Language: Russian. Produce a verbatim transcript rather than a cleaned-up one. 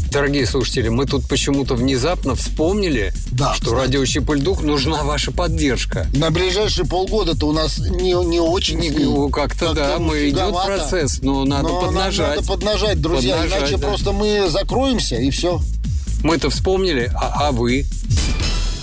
Дорогие слушатели, мы тут почему-то внезапно вспомнили, да, что радио Чип-и-Ль-Дух нужна ваша поддержка. На ближайшие полгода-то у нас не, не очень... Не, ну, как-то, как да, мы идет процесс, но надо но поднажать. Надо поднажать, друзья, поднажать, иначе да. просто мы закроемся, и все. Мы-то вспомнили, а, а вы?